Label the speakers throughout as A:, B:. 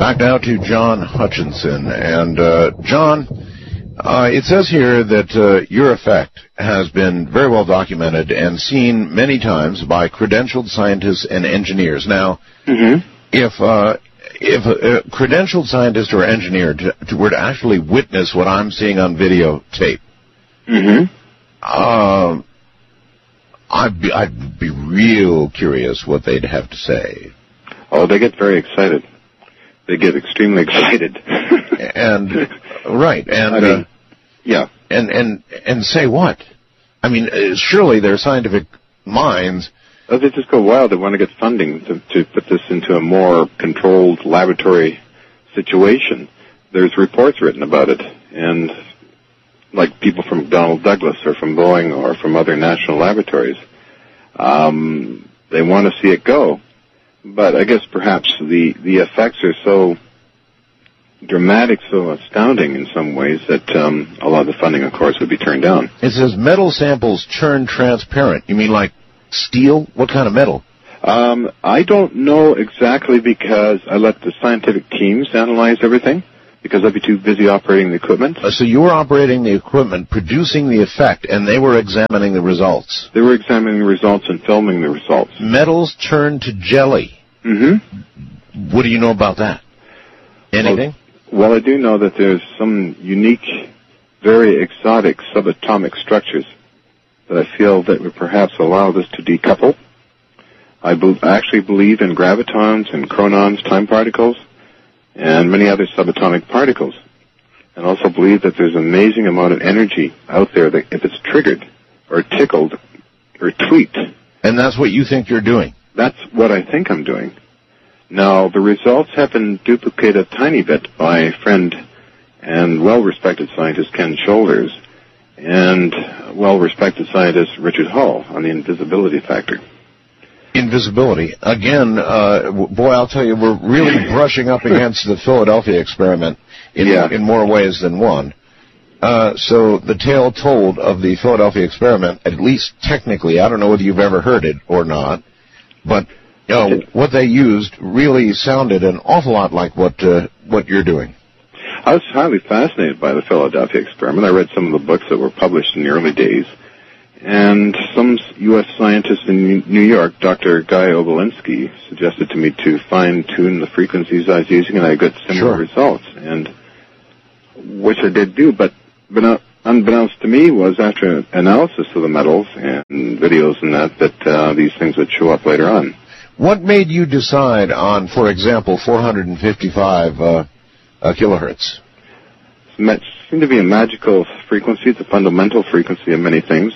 A: Back now to John Hutchinson. And, John, it says here that your effect has been very well documented and seen many times by credentialed scientists and engineers. Now, if a credentialed scientist or engineer were to actually witness what I'm seeing on videotape, I'd be real curious what they'd have to say.
B: Oh, they get very excited. They get extremely excited.
A: And right, and
B: I mean, yeah,
A: and say what? I mean, surely their scientific minds.
B: Oh, they just go wild. They want to get funding to put this into a more controlled laboratory situation. There's reports written about it, and like people from Donald Douglas or from Boeing or from other national laboratories, they want to see it go. But I guess perhaps the effects are so dramatic, so astounding in some ways that a lot of the funding, of course, would be turned down.
A: It says metal samples turn transparent. You mean like steel? What kind of metal?
B: I don't know exactly because I let the scientific teams analyze everything because I'd be too busy operating the equipment.
A: So you were operating the equipment, producing the effect, and they were examining the results.
B: They were examining the results and filming the results.
A: Metals turn to jelly. What do you know about that? Anything?
B: Well, I do know that there's some unique, very exotic subatomic structures that I feel that would perhaps allow this to decouple. I actually believe in gravitons and chronons, time particles, and many other subatomic particles. And also believe that there's an amazing amount of energy out there that if it's triggered or tickled or tweaked.
A: And that's what you think you're doing?
B: That's what I think I'm doing. Now, the results have been duplicated a tiny bit by friend and well-respected scientist Ken Shoulders and well-respected scientist Richard Hull on the invisibility factor.
A: Invisibility. Again, boy, I'll tell you, we're really brushing up against the Philadelphia experiment in more ways than one. So the tale told of the Philadelphia experiment, at least technically, I don't know whether you've ever heard it or not, but what they used really sounded an awful lot like what you're doing.
B: I was highly fascinated by the Philadelphia experiment. I read some of the books that were published in the early days. And some U.S. scientist in New York, Dr. Guy Obolinski, suggested to me to fine-tune the frequencies I was using, and I got similar results, and which I did do. But unbeknownst to me was after analysis of the metals and videos and that these things would show up later on.
A: What made you decide on, for example, 455 kilohertz?
B: It seemed to be a magical frequency. It's a fundamental frequency of many things.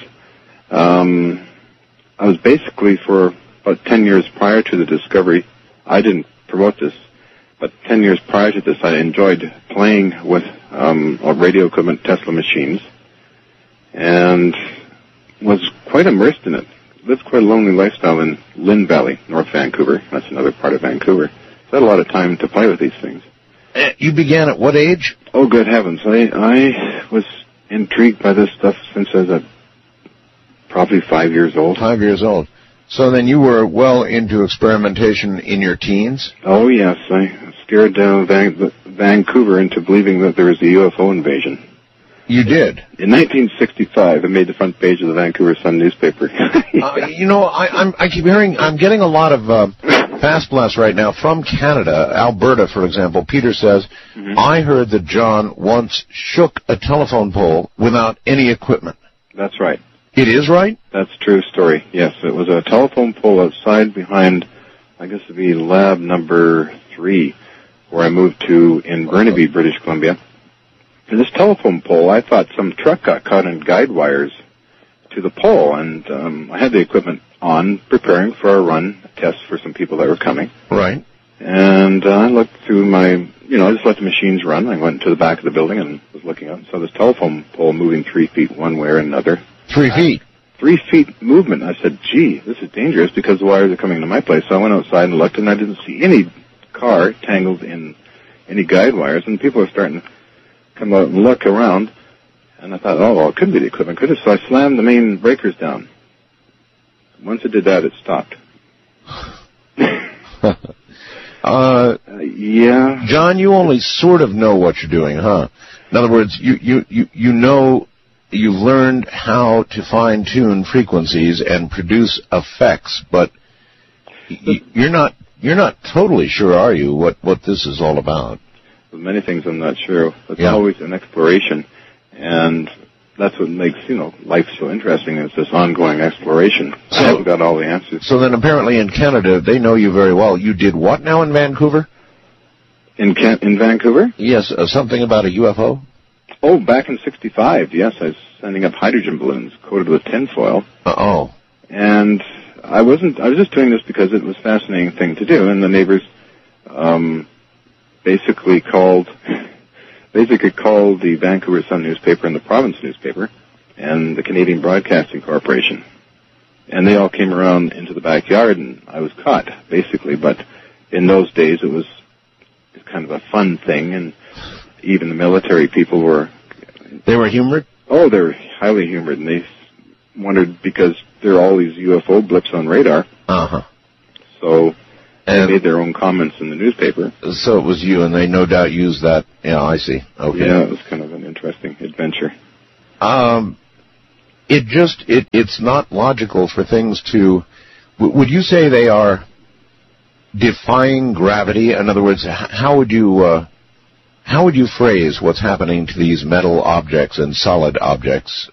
B: I was basically, for about 10 years prior to the discovery, I didn't promote this, but 10 years prior to this, I enjoyed playing with radio equipment, Tesla machines, and was quite immersed in it. Lived quite a lonely lifestyle in Lynn Valley, North Vancouver. That's another part of Vancouver. So I had a lot of time to play with these things.
A: You began at what age?
B: Oh, good heavens. I was intrigued by this stuff since I was probably 5 years old.
A: 5 years old. So then you were well into experimentation in your teens?
B: Oh, yes. I scared Vancouver into believing that there was a UFO invasion.
A: You did?
B: In 1965, I made the front page of the Vancouver Sun newspaper.
A: I keep hearing, I'm getting a lot of fast blasts right now from Canada, Alberta, for example. Peter says, I heard that John once shook a telephone pole without any equipment.
B: That's right.
A: It is right?
B: That's a true story, yes. It was a telephone pole outside behind, I guess it would be lab number 3, where I moved to in Burnaby, British Columbia. And this telephone pole, I thought some truck got caught in guide wires to the pole, and I had the equipment on, preparing for a run, a test for some people that were coming.
A: Right.
B: And I looked through my, I just let the machines run. I went to the back of the building and was looking out and saw this telephone pole moving 3 feet one way or another.
A: 3 feet?
B: 3 feet movement. I said, gee, this is dangerous because the wires are coming to my place. So I went outside and looked, and I didn't see any car tangled in any guide wires, and people are starting to come out and look around, and I thought, oh, well, it could be the equipment, could it? So I slammed the main breakers down. Once it did that, it stopped. Yeah.
A: John, you only sort of know what you're doing, huh? In other words, you know, you've learned how to fine-tune frequencies and produce effects, but you're not totally sure, are you, what this is all about?
B: With many things I'm not sure. It's always an exploration, and that's what makes, life so interesting, is this ongoing exploration. I haven't got all the answers.
A: So then apparently in Canada, they know you very well. You did what now in Vancouver?
B: In Vancouver?
A: Yes, something about a UFO?
B: Oh, back in '65, yes, I was sending up hydrogen balloons coated with tinfoil.
A: Uh-oh.
B: And I was just doing this because it was a fascinating thing to do, and the neighbors basically called the Vancouver Sun newspaper and the province newspaper and the Canadian Broadcasting Corporation. And they all came around into the backyard, and I was caught, basically. But in those days, it was kind of a fun thing, and even the military people were...
A: They were humored?
B: Oh, they were highly humored, and they wondered, because there are all these UFO blips on radar.
A: Uh-huh.
B: So they made their own comments in the newspaper.
A: So it was you, and they no doubt used that. Yeah, I see. Okay.
B: Yeah, it was kind of an interesting adventure.
A: It's not logical for things to... Would you say they are defying gravity? In other words, how would you phrase what's happening to these metal objects and solid objects?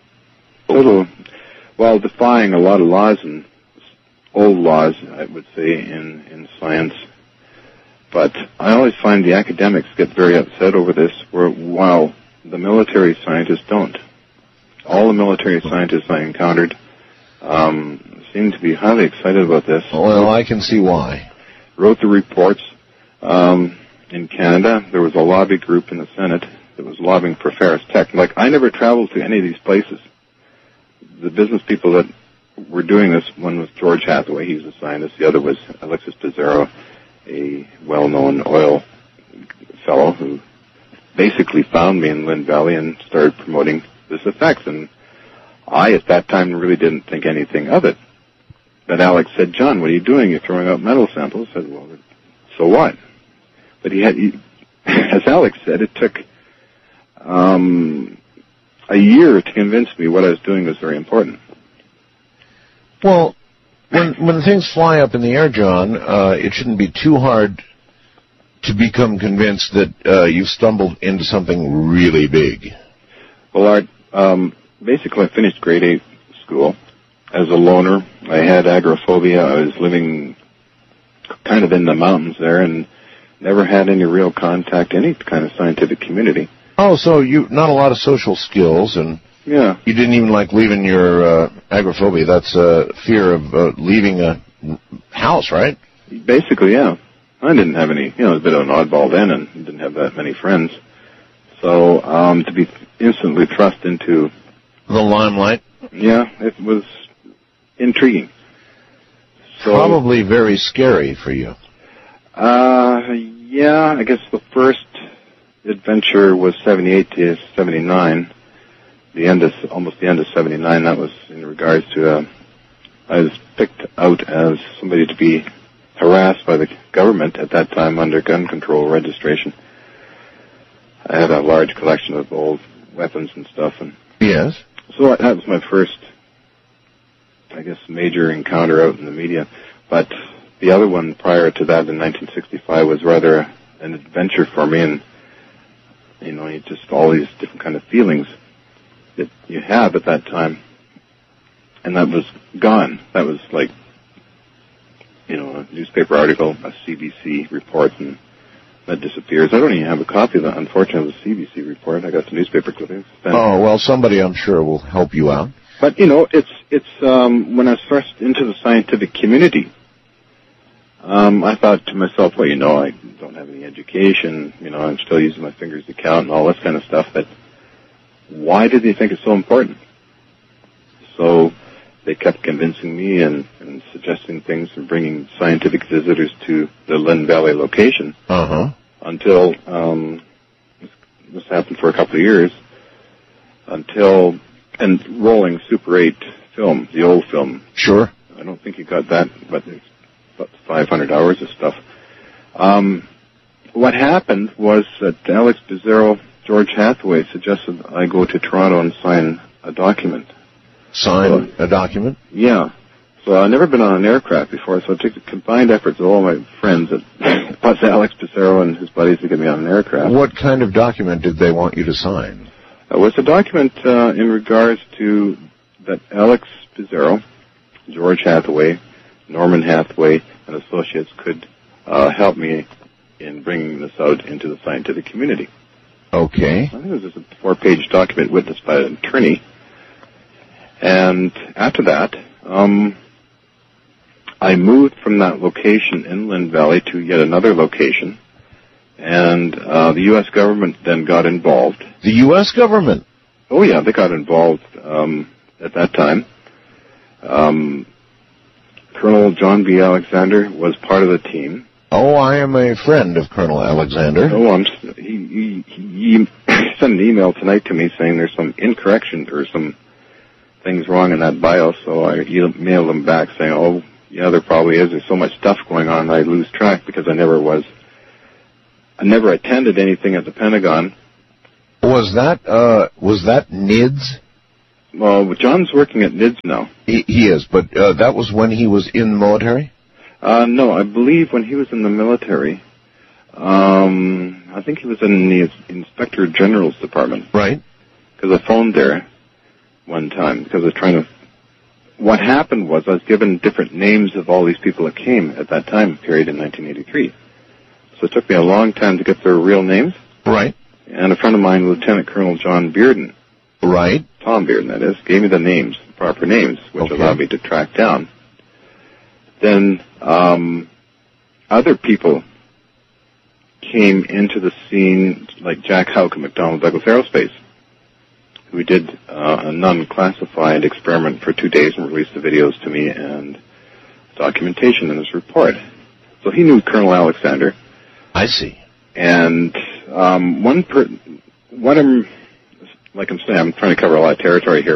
B: Well, defying a lot of laws, and old laws, I would say, in science. But I always find the academics get very upset over this, while the military scientists don't. All the military scientists I encountered seem to be highly excited about this.
A: Well, I can see why.
B: Wrote the reports. In Canada, there was a lobby group in the Senate that was lobbying for Ferris Tech. Like, I never traveled to any of these places. The business people that were doing this, one was George Hathaway, he's a scientist. The other was Alexis Pizarro, a well-known oil fellow who basically found me in Lynn Valley and started promoting this effect. And I, at that time, really didn't think anything of it. But Alex said, "John, what are you doing? You're throwing out metal samples." I said, "Well, so what?" But as Alex said, it took a year to convince me what I was doing was very important.
A: Well, when things fly up in the air, John, it shouldn't be too hard to become convinced that you've stumbled into something really big.
B: Well, Art, basically I finished grade 8 school as a loner. I had agoraphobia. I was living kind of in the mountains there and never had any real contact, any kind of scientific community.
A: Oh, so you not a lot of social skills, and
B: yeah,
A: you didn't even like leaving your agoraphobia. That's fear of leaving a house, right?
B: Basically, yeah. I didn't have any, I was a bit of an oddball then and didn't have that many friends. So to be instantly thrust into
A: the limelight,
B: yeah, it was intriguing. So,
A: probably very scary for you.
B: Yeah, I guess the first adventure was 78 to 79. Almost the end of 79. That was in regards to, I was picked out as somebody to be harassed by the government at that time under gun control registration. I had a large collection of old weapons and stuff, and
A: yes.
B: So that was my first, I guess, major encounter out in the media. But the other one prior to that in 1965 was rather an adventure for me, and you just all these different kind of feelings that you have at that time, and that was gone. That was like, a newspaper article, a CBC report, and that disappears. I don't even have a copy of that, unfortunately, of the CBC report. I got the newspaper clippings.
A: Oh, well, somebody I'm sure will help you out.
B: But, it's when I was thrust into the scientific community, I thought to myself, well, I don't have any education, I'm still using my fingers to count and all this kind of stuff, but why did they think it's so important? So they kept convincing me and suggesting things and bringing scientific visitors to the Lynn Valley location until this happened for a couple of years, and rolling Super 8 film, the old film.
A: Sure.
B: I don't think you got that, but it's about 500 hours of stuff. what happened was that Alex Pizarro, George Hathaway suggested I go to Toronto and sign a document.
A: Sign a document?
B: Yeah. So I've never been on an aircraft before, so I took the combined efforts of all my friends, plus Alex Pizarro and his buddies, to get me on an aircraft.
A: What kind of document did they want you to sign?
B: It was a document in regards to that Alex Pizarro, George Hathaway, Norman Hathaway, and associates could help me in bringing this out into the scientific community.
A: Okay.
B: I think it was just a 4-page document witnessed by an attorney. And after that, I moved from that location in Lynn Valley to yet another location, and the U.S. government then got involved.
A: The U.S. government?
B: Oh, yeah, they got involved at that time. Colonel John B. Alexander was part of the team.
A: Oh, I am a friend of Colonel Alexander.
B: Oh, he sent an email tonight to me saying there's some incorrection or some things wrong in that bio, so I emailed him back saying, oh, yeah, there probably is. There's so much stuff going on, I lose track because I never attended anything at the Pentagon.
A: Was that NIDS?
B: Well, John's working at NIDS now.
A: He is, but that was when he was in the military?
B: No, I believe when he was in the military, I think he was in the Inspector General's department.
A: Right.
B: Because I phoned there one time because I was trying to... What happened was I was given different names of all these people that came at that time period in 1983. So it took me a long time to get their real names.
A: Right.
B: And a friend of mine, Lieutenant Colonel John Bearden.
A: Right.
B: Tom Bearden, that is, gave me the names, the proper names, which allowed me to track down. Then other people came into the scene, like Jack Houck at McDonnell Douglas Aerospace, who did a non-classified experiment for 2 days and released the videos to me and documentation in his report. So he knew Colonel Alexander.
A: I see.
B: And I'm trying to cover a lot of territory here.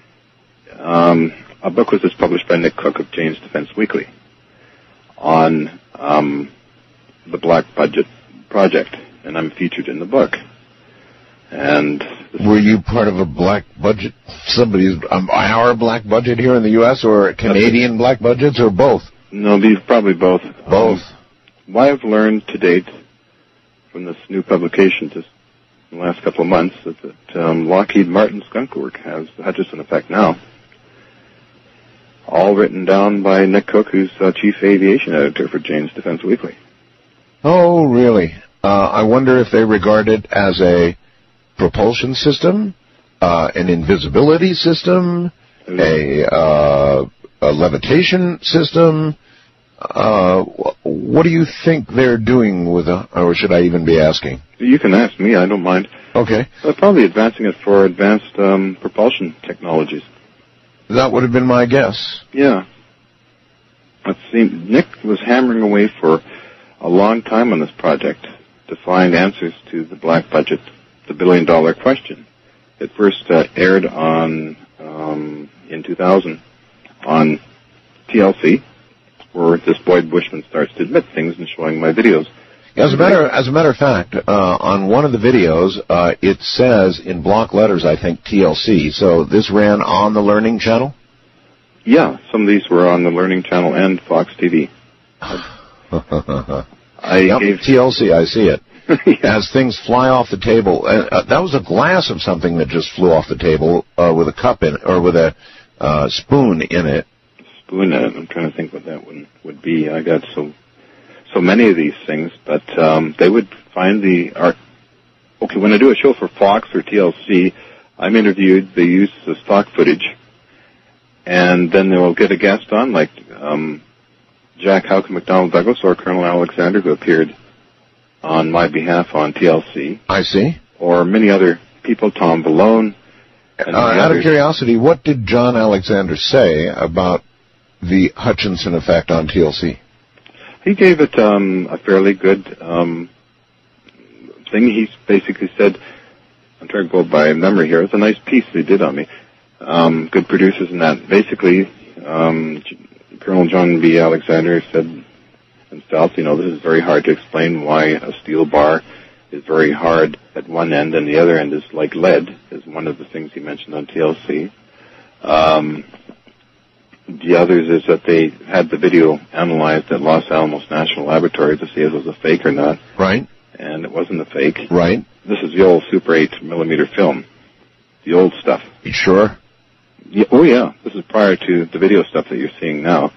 B: A book was just published by Nick Cook of Jane's Defense Weekly on the Black Budget Project, and I'm featured in the book. And
A: were you part of a black budget? Our black budget here in the U.S. or Canadian black budgets, or both?
B: No, probably both.
A: Both.
B: What I've learned to date from this new publication just in the last couple of months is that Lockheed Martin Skunk Work has the Hutchison Effect now. All written down by Nick Cook, who's Chief Aviation Editor for Jane's Defense Weekly.
A: Oh, really? I wonder if they regard it as a propulsion system, an invisibility system, a levitation system. What do you think they're doing with or should I even be asking?
B: You can ask me, I don't mind.
A: Okay.
B: They're probably advancing it for advanced propulsion technologies.
A: That would have been my guess.
B: Yeah. Nick was hammering away for a long time on this project to find answers to the black budget, the billion-dollar question. It first aired in 2000 on TLC, where this Boyd Bushman starts to admit things and showing my videos.
A: As a matter of fact, on one of the videos, it says in block letters, I think, TLC. So this ran on the Learning Channel?
B: Yeah, some of these were on the Learning Channel and Fox TV.
A: TLC, I see it. Yeah. As things fly off the table. That was a glass of something that just flew off the table with a cup in it, or with a spoon in it.
B: Spoon in it. I'm trying to think what that one would be. I got so many of these things, but they would find okay, when I do a show for Fox or TLC, I'm interviewed, they use the stock footage, and then they will get a guest on, like Jack Houck of McDonnell Douglas or Colonel Alexander, who appeared on my behalf on TLC.
A: I see.
B: Or many other people, Tom Balone.
A: Out of curiosity, what did John Alexander say about the Hutchison Effect on TLC?
B: He gave it a fairly good thing. He basically said, I'm trying to go by memory here, it's a nice piece they did on me. Good producers and that. Basically, Colonel John B. Alexander said, and felt, this is very hard to explain why a steel bar is very hard at one end and the other end is like lead, is one of the things he mentioned on TLC. The others is that they had the video analyzed at Los Alamos National Laboratory to see if it was a fake or not.
A: Right.
B: And it wasn't a fake.
A: Right.
B: This is the old Super 8 millimeter film. The old stuff.
A: You sure?
B: Yeah, oh, yeah. This is prior to the video stuff that you're seeing now.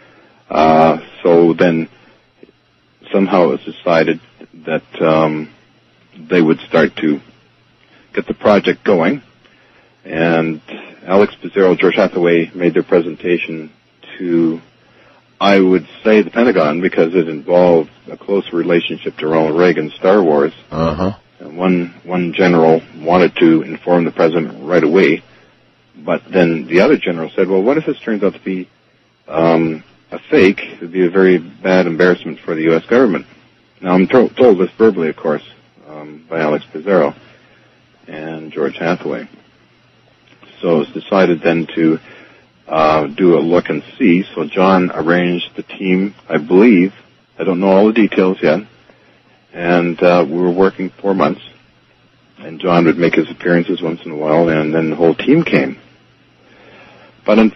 B: So then somehow it was decided that they would start to get the project going. And Alex Pizarro, George Hathaway made their presentation to, I would say, the Pentagon, because it involved a close relationship to Ronald Reagan's Star Wars.
A: Uh-huh.
B: And one general wanted to inform the president right away, but then the other general said, well, what if this turns out to be a fake? It would be a very bad embarrassment for the U.S. government. Now, I'm told this verbally, of course, by Alex Pizarro and George Hathaway. So it was decided then to do a look and see. So John arranged the team, I believe. I don't know all the details yet. And we were working 4 months. And John would make his appearances once in a while, and then the whole team came. But